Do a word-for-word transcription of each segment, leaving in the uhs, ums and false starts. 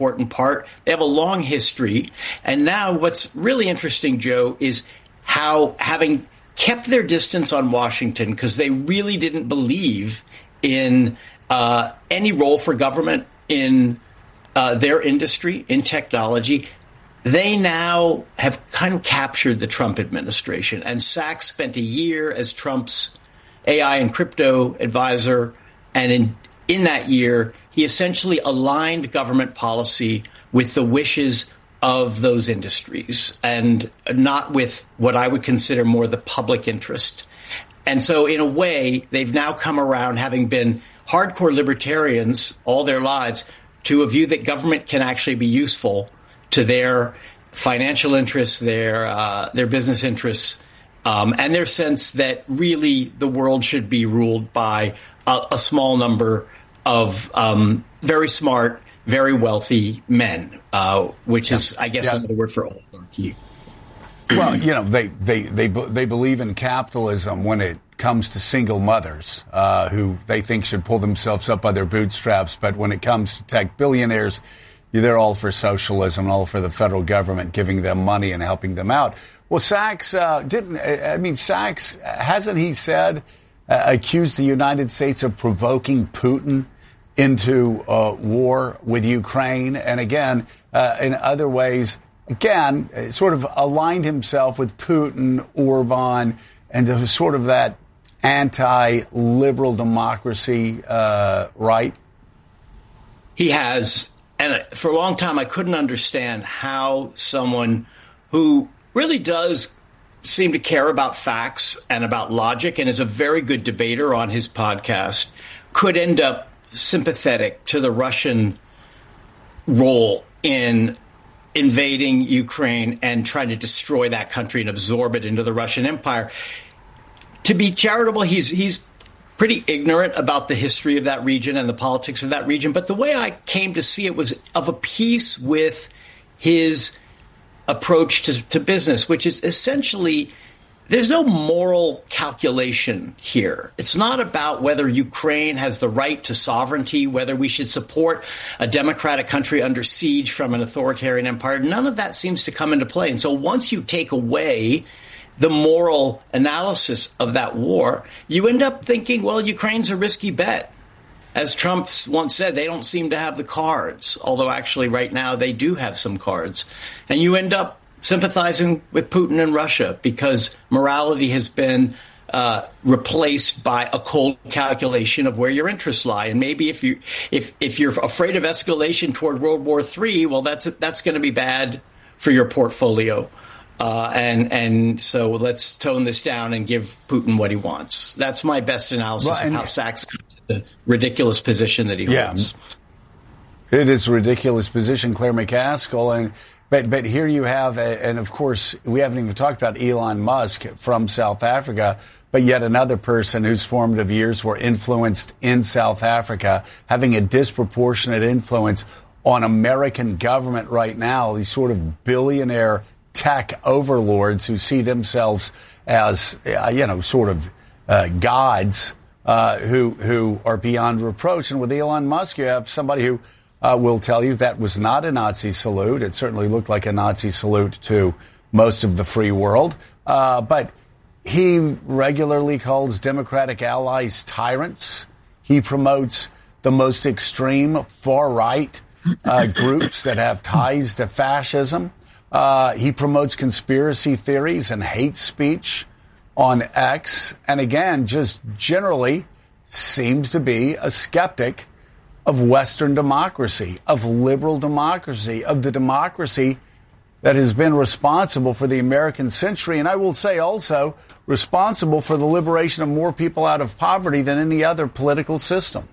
important part. They have a long history. And now what's really interesting, Joe, is how having kept their distance on Washington because they really didn't believe in uh, any role for government in uh, their industry, in technology, they now have kind of captured the Trump administration. And Sachs spent a year as Trump's A I and crypto advisor. And in, in that year, he essentially aligned government policy with the wishes of those industries and not with what I would consider more the public interest. And so in a way, they've now come around, having been hardcore libertarians all their lives, to a view that government can actually be useful to their financial interests, their uh, their business interests, um, and their sense that really the world should be ruled by a, a small number of um, very smart, very wealthy men, uh, which yeah. is, I guess, yeah. another word for oligarchy. Well, you know, they, they, they, they believe in capitalism when it comes to single mothers uh, who they think should pull themselves up by their bootstraps. But when it comes to tech billionaires, they're all for socialism, all for the federal government giving them money and helping them out. Well, Sachs uh, didn't, I mean, Sachs, hasn't he said, uh, accused the United States of provoking Putin into uh, war with Ukraine? And again, uh, in other ways, again, sort of aligned himself with Putin, Orban, and sort of that anti-liberal democracy, uh, right? He has. And for a long time, I couldn't understand how someone who really does seem to care about facts and about logic and is a very good debater on his podcast could end up sympathetic to the Russian role in invading Ukraine and trying to destroy that country and absorb it into the Russian Empire. To be charitable, he's he's pretty ignorant about the history of that region and the politics of that region. But the way I came to see it was of a piece with his approach to, to business, which is essentially there's no moral calculation here. It's not about whether Ukraine has the right to sovereignty, whether we should support a democratic country under siege from an authoritarian empire. None of that seems to come into play. And so once you take away the moral analysis of that war, you end up thinking, well, Ukraine's a risky bet. As Trump once said, they don't seem to have the cards, although actually right now they do have some cards. And you end up sympathizing with Putin and Russia because morality has been uh, replaced by a cold calculation of where your interests lie. And maybe if you if if you're afraid of escalation toward World War Three, well, that's that's going to be bad for your portfolio. Uh, and and so let's tone this down and give Putin what he wants. That's my best analysis well, of how Sachs got to the ridiculous position that he yeah, holds. It is a ridiculous position, Claire McCaskill. And but but here you have, a, and of course, we haven't even talked about Elon Musk from South Africa, but yet another person whose formative years were influenced in South Africa, having a disproportionate influence on American government right now, these sort of billionaire tech overlords who see themselves as, uh, you know, sort of uh, gods uh, who who are beyond reproach. And with Elon Musk, you have somebody who uh, will tell you that was not a Nazi salute. It certainly looked like a Nazi salute to most of the free world. Uh, but he regularly calls Democratic allies tyrants. He promotes the most extreme far-right uh, groups that have ties to fascism. Uh, he promotes conspiracy theories and hate speech on X. And again, just generally seems to be a skeptic of Western democracy, of liberal democracy, of the democracy that has been responsible for the American century. And I will say also responsible for the liberation of more people out of poverty than any other political system.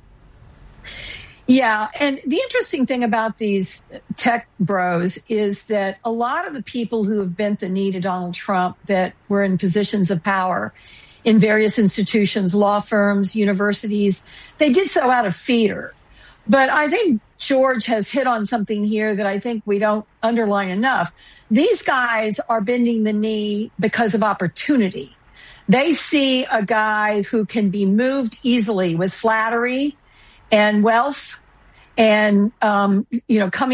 Yeah. And the interesting thing about these tech bros is that a lot of the people who have bent the knee to Donald Trump that were in positions of power in various institutions, law firms, universities, they did so out of fear. But I think George has hit on something here that I think we don't underline enough. These guys are bending the knee because of opportunity. They see a guy who can be moved easily with flattery and wealth and, um, you know, coming